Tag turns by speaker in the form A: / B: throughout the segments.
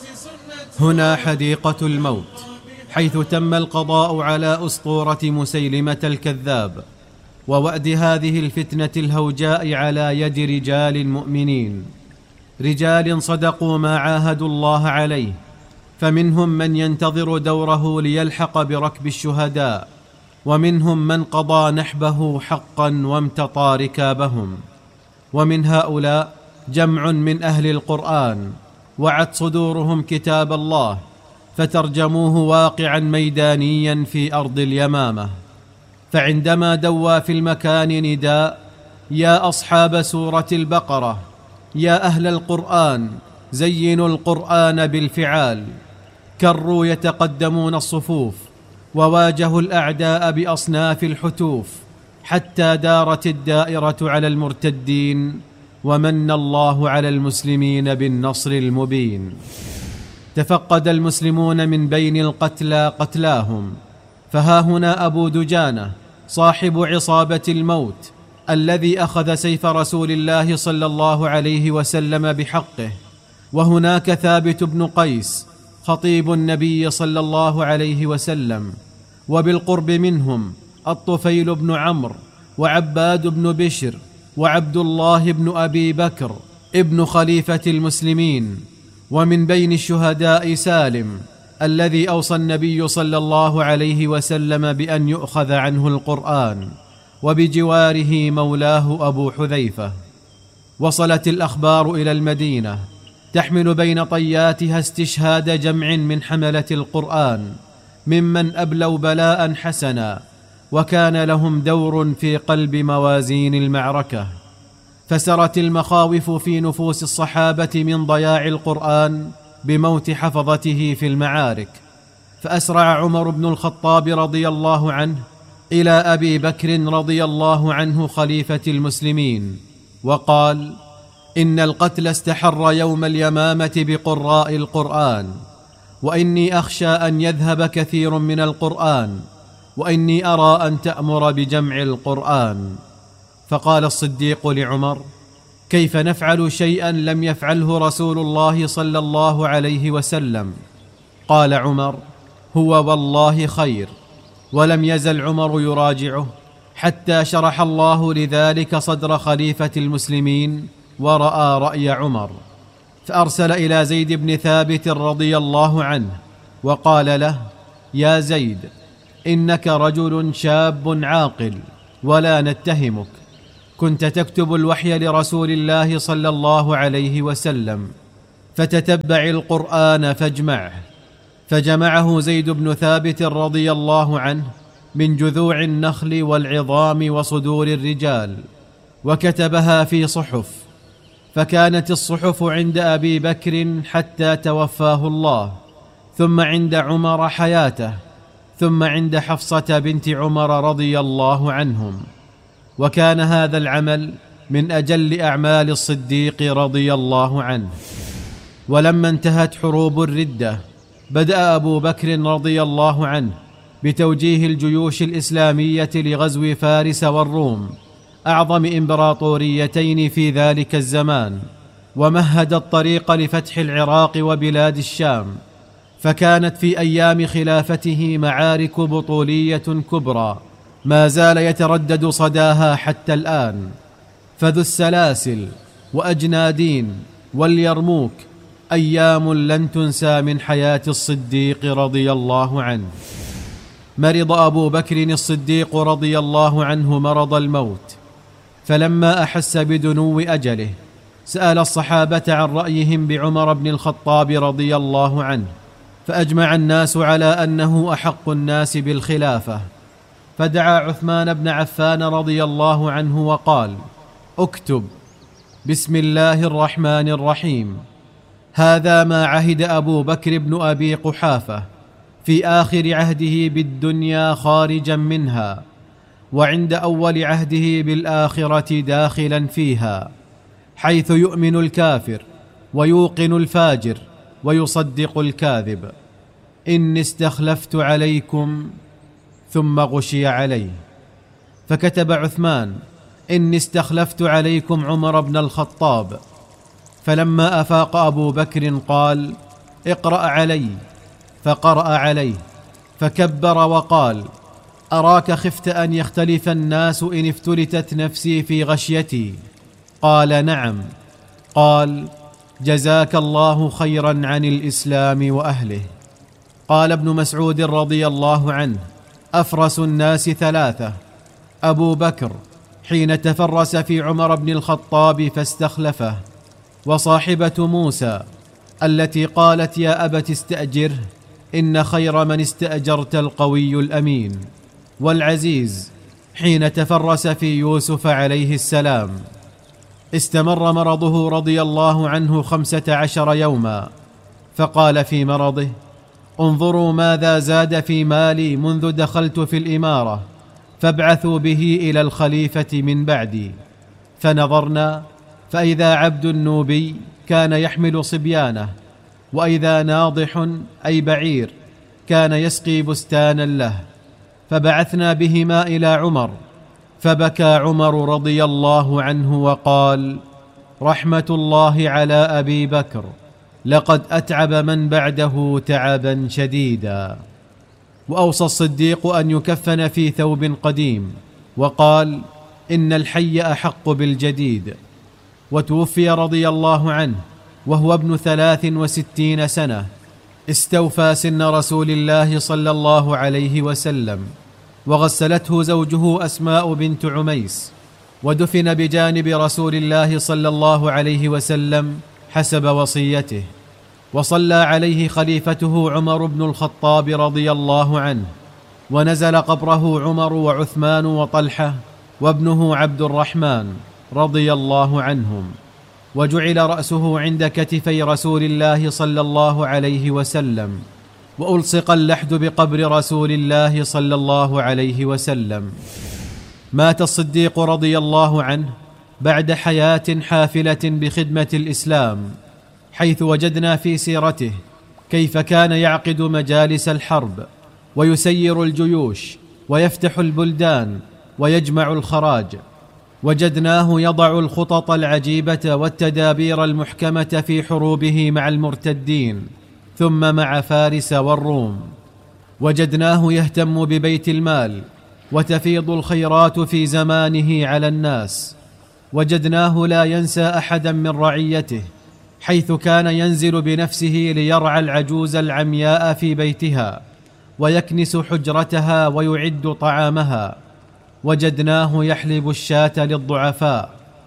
A: هنا حديقة الموت، حيث تم القضاء على أسطورة مسيلمة الكذاب ووأد هذه الفتنة الهوجاء على يد رجال مؤمنين، رجال صدقوا ما عاهدوا الله عليه، فمنهم من ينتظر دوره ليلحق بركب الشهداء، ومنهم من قضى نحبه حقا وامتطى ركابهم. ومن هؤلاء جمع من أهل القرآن وعت صدورهم كتاب الله فترجموه واقعا ميدانيا في أرض اليمامة. فعندما دوى في المكان نداء: يا أصحاب سورة البقرة، يا أهل القرآن، زينوا القرآن بالفعال، كروا يتقدمون الصفوف وواجهوا الأعداء بأصناف الحتوف، حتى دارت الدائرة على المرتدين ومن الله على المسلمين بالنصر المبين. تفقد المسلمون من بين القتلى قتلاهم، فها هنا أبو دجانة صاحب عصابة الموت الذي أخذ سيف رسول الله صلى الله عليه وسلم بحقه، وهناك ثابت بن قيس خطيب النبي صلى الله عليه وسلم، وبالقرب منهم الطفيل بن عمرو وعباد بن بشر وعبد الله بن أبي بكر ابن خليفة المسلمين، ومن بين الشهداء سالم الذي أوصى النبي صلى الله عليه وسلم بأن يؤخذ عنه القرآن، وبجواره مولاه أبو حذيفة. وصلت الأخبار إلى المدينة تحمل بين طياتها استشهاد جمع من حملة القرآن ممن أبلوا بلاء حسنا، وكان لهم دور في قلب موازين المعركة. فسرت المخاوف في نفوس الصحابة من ضياع القرآن بموت حفظته في المعارك، فأسرع عمر بن الخطاب رضي الله عنه إلى أبي بكر رضي الله عنه خليفة المسلمين وقال: إن القتل استحر يوم اليمامة بقراء القرآن، وإني أخشى أن يذهب كثير من القرآن، وإني أرى أن تأمر بجمع القرآن. فقال الصديق لعمر: كيف نفعل شيئا لم يفعله رسول الله صلى الله عليه وسلم؟ قال عمر: هو والله خير. ولم يزل عمر يراجعه حتى شرح الله لذلك صدر خليفة المسلمين ورأى رأي عمر، فأرسل إلى زيد بن ثابت رضي الله عنه وقال له: يا زيد، إنك رجل شاب عاقل ولا نتهمك، كنت تكتب الوحي لرسول الله صلى الله عليه وسلم، فتتبع القرآن فاجمعه. فجمعه زيد بن ثابت رضي الله عنه من جذوع النخل والعظام وصدور الرجال، وكتبها في صحف، فكانت الصحف عند أبي بكر حتى توفاه الله، ثم عند عمر حياته، ثم عند حفصة بنت عمر رضي الله عنهم. وكان هذا العمل من أجل أعمال الصديق رضي الله عنه. ولما انتهت حروب الردة بدأ أبو بكر رضي الله عنه بتوجيه الجيوش الإسلامية لغزو فارس والروم، أعظم إمبراطوريتين في ذلك الزمان، ومهد الطريق لفتح العراق وبلاد الشام. فكانت في أيام خلافته معارك بطولية كبرى ما زال يتردد صداها حتى الآن، فذو السلاسل وأجنادين واليرموك أيام لن تنسى من حياة الصديق رضي الله عنه. مرض أبو بكر الصديق رضي الله عنه مرض الموت، فلما أحس بدنو أجله سأل الصحابة عن رأيهم بعمر بن الخطاب رضي الله عنه، فأجمع الناس على أنه أحق الناس بالخلافة، فدعا عثمان بن عفان رضي الله عنه وقال: اكتب: بسم الله الرحمن الرحيم، هذا ما عهد أبو بكر بن أبي قحافة في آخر عهده بالدنيا خارجا منها، وعند أول عهده بالآخرة داخلا فيها، حيث يؤمن الكافر ويوقن الفاجر ويصدق الكاذب. إني استخلفت عليكم، ثم غشي عليه، فكتب عثمان: إني استخلفت عليكم عمر بن الخطاب. فلما أفاق أبو بكر قال: اقرأ علي. فقرأ عليه فكبر وقال: أراك خفت أن يختلف الناس إن افتلتت نفسي في غشيتي. قال: نعم. قال: جزاك الله خيرا عن الإسلام وأهله. قال ابن مسعود رضي الله عنه: أفرس الناس ثلاثة: أبو بكر حين تفرس في عمر بن الخطاب فاستخلفه، وصاحبة موسى التي قالت: يا أبت استأجره إن خير من استأجرت القوي الأمين، والعزيز حين تفرس في يوسف عليه السلام. استمر مرضه رضي الله عنه 15 يوما، فقال في مرضه: انظروا ماذا زاد في مالي منذ دخلت في الإمارة، فابعثوا به إلى الخليفة من بعدي. فنظرنا فإذا عبد نوبي كان يحمل صبيانه، وإذا ناضح أي بعير كان يسقي بستانا له، فبعثنا بهما إلى عمر، فبكى عمر رضي الله عنه وقال: رحمة الله على أبي بكر، لقد أتعب من بعده تعبا شديدا. وأوصى الصديق أن يكفن في ثوب قديم، وقال: إن الحي أحق بالجديد. وتوفي رضي الله عنه وهو ابن 63 سنة، استوفى سن رسول الله صلى الله عليه وسلم، وغسلته زوجه أسماء بنت عميس، ودفن بجانب رسول الله صلى الله عليه وسلم حسب وصيته. وصلى عليه خليفته عمر بن الخطاب رضي الله عنه، ونزل قبره عمر وعثمان وطلحة وابنه عبد الرحمن رضي الله عنهم، وجعل رأسه عند كتفي رسول الله صلى الله عليه وسلم، وألصق اللحد بقبر رسول الله صلى الله عليه وسلم. مات الصديق رضي الله عنه بعد حياة حافلة بخدمة الإسلام، حيث وجدنا في سيرته كيف كان يعقد مجالس الحرب، ويسير الجيوش، ويفتح البلدان، ويجمع الخراج. وجدناه يضع الخطط العجيبة والتدابير المحكمة في حروبه مع المرتدين، ثم مع فارس والروم. وجدناه يهتم ببيت المال، وتفيض الخيرات في زمانه على الناس. وجدناه لا ينسى أحدا من رعيته، حيث كان ينزل بنفسه ليرعى العجوز العمياء في بيتها، ويكنس حجرتها ويعد طعامها. وجدناه يحلب الشاة للضعفاء.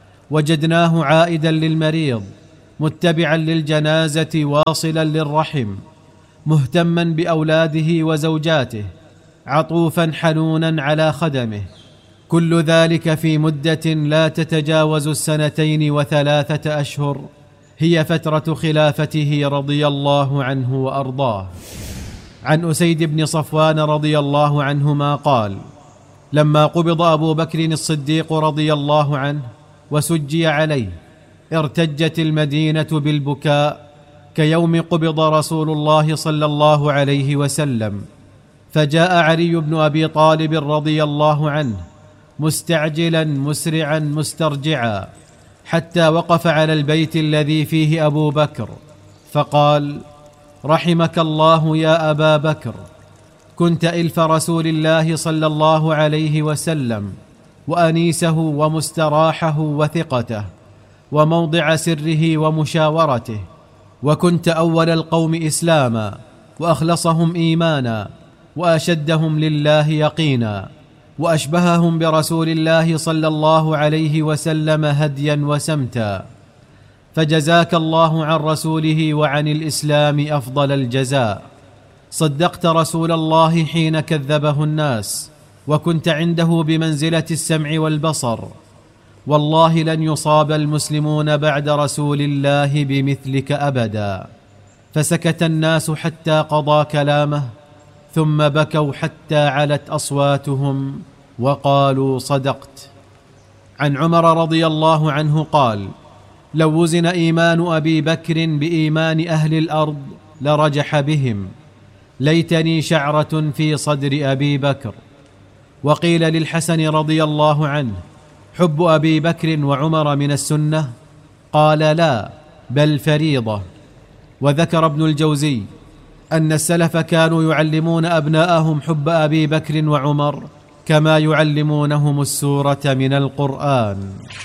A: وجدناه عائدا للمريض، متبعا للجنازة، واصلا للرحم، مهتما بأولاده وزوجاته، عطوفا حنونا على خدمه. كل ذلك في مدة لا تتجاوز 2 و3 أشهر، هي فترة خلافته رضي الله عنه وأرضاه. عن أسيد بن صفوان رضي الله عنهما قال: لما قبض أبو بكر الصديق رضي الله عنه وسجي عليه، ارتجت المدينة بالبكاء كيوم قبض رسول الله صلى الله عليه وسلم. فجاء علي بن أبي طالب رضي الله عنه مستعجلا مسرعا مسترجعا، حتى وقف على البيت الذي فيه أبو بكر، فقال: رحمك الله يا أبا بكر، كنت إلف رسول الله صلى الله عليه وسلم، وأنيسه ومستراحه وثقته، وموضع سره ومشاورته، وكنت أول القوم إسلاما، وأخلصهم إيمانا، وأشدهم لله يقينا، وأشبههم برسول الله صلى الله عليه وسلم هديا وسمتا. فجزاك الله عن رسوله وعن الإسلام أفضل الجزاء. صدقت رسول الله حين كذبه الناس، وكنت عنده بمنزلة السمع والبصر. والله لن يصاب المسلمون بعد رسول الله بمثلك أبدا. فسكت الناس حتى قضى كلامه، ثم بكوا حتى علت أصواتهم وقالوا: صدقت. عن عمر رضي الله عنه قال: لو وزن إيمان أبي بكر بإيمان أهل الأرض لرجح بهم، ليتني شعرة في صدر أبي بكر. وقيل للحسن رضي الله عنه: حب أبي بكر وعمر من السنة؟ قال: لا، بل فريضة. وذكر ابن الجوزي أن السلف كانوا يعلمون أبناءهم حب أبي بكر وعمر كما يعلمونهم السورة من القرآن.